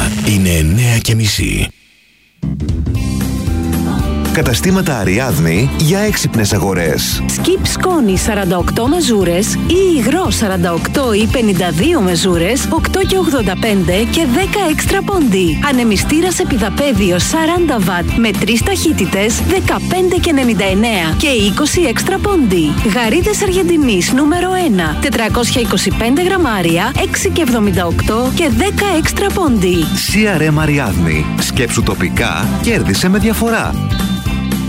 είναι 9:30. Καταστήματα Αριάδνη για έξυπνες αγορές. Σκιπ σκόνη 48 μεζούρες ή υγρό 48 ή 52 μεζούρες, 8 και 85 και 10 έξτρα πόντι. Ανεμιστήρας επιδαπέδιο 40 βατ με 3 ταχύτητες, 15 και 99 και 20 έξτρα πόντι. Γαρίδες Αργεντινής νούμερο 1, 425 γραμμάρια, 6 και 78 και 10 έξτρα πόντι. CRM Αριάδνη. Σκέψου τοπικά, κέρδισε με διαφορά.